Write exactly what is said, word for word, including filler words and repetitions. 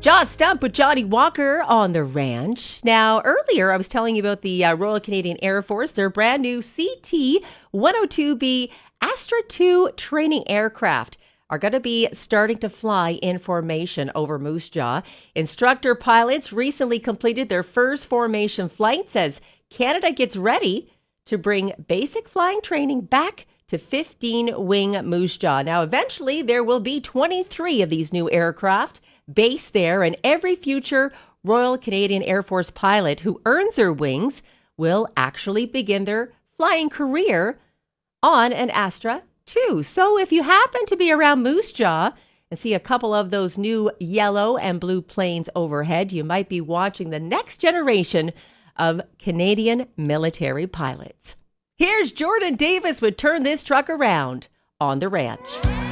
Jaw Stump with Johnny Walker on the ranch. Now, earlier I was telling you about the uh, Royal Canadian Air Force, their brand new C T one oh two B Astra two training aircraft are going to be starting to fly in formation over Moose Jaw. Instructor pilots recently completed their first formation flights as Canada gets ready to bring basic flying training back to fifteen-wing Moose Jaw. Now, eventually, there will be twenty-three of these new aircraft based there, and every future Royal Canadian Air Force pilot who earns their wings will actually begin their flying career on an Astra two. So if you happen to be around Moose Jaw and see a couple of those new yellow and blue planes overhead, you might be watching the next generation of Canadian military pilots. Here's Jordan Davis with Turn This Truck Around on the ranch.